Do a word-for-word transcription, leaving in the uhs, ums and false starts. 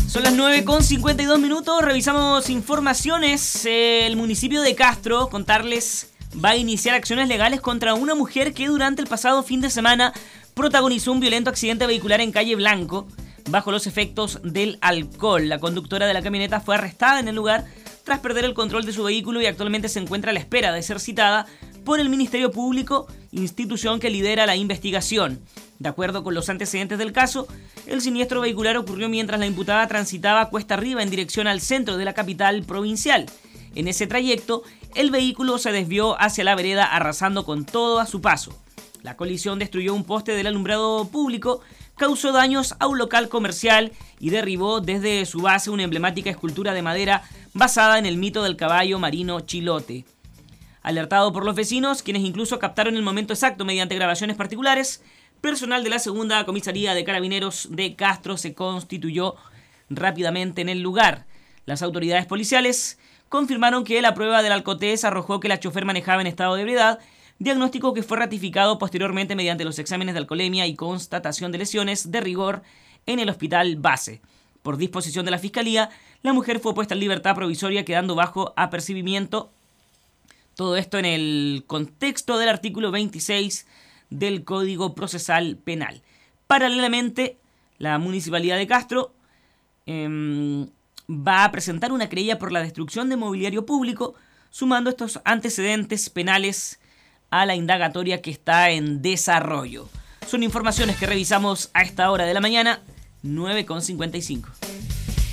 Son las nueve con cincuenta y dos minutos, revisamos informaciones. El municipio de Castro, contarles, va a iniciar acciones legales contra una mujer que durante el pasado fin de semana protagonizó un violento accidente vehicular en calle Blanco bajo los efectos del alcohol. La conductora de la camioneta fue arrestada en el lugar tras perder el control de su vehículo y actualmente se encuentra a la espera de ser citada por el Ministerio Público, institución que lidera la investigación. De acuerdo con los antecedentes del caso, el siniestro vehicular ocurrió mientras la imputada transitaba cuesta arriba en dirección al centro de la capital provincial. En ese trayecto, el vehículo se desvió hacia la vereda arrasando con todo a su paso. La colisión destruyó un poste del alumbrado público, causó daños a un local comercial y derribó desde su base una emblemática escultura de madera basada en el mito del caballo marino Chilote. Alertado por los vecinos, quienes incluso captaron el momento exacto mediante grabaciones particulares, personal de la segunda comisaría de Carabineros de Castro se constituyó rápidamente en el lugar. Las autoridades policiales confirmaron que la prueba del alcotés arrojó que la chofer manejaba en estado de ebriedad, diagnóstico que fue ratificado posteriormente mediante los exámenes de alcoholemia y constatación de lesiones de rigor en el hospital base. Por disposición de la Fiscalía, la mujer fue puesta en libertad provisoria quedando bajo apercibimiento. Todo esto en el contexto del artículo veintiséis del Código Procesal Penal. Paralelamente, la Municipalidad de Castro eh, va a presentar una querella por la destrucción de mobiliario público, sumando estos antecedentes penales a la indagatoria que está en desarrollo. Son informaciones que revisamos a esta hora de la mañana, nueve con cincuenta y cinco.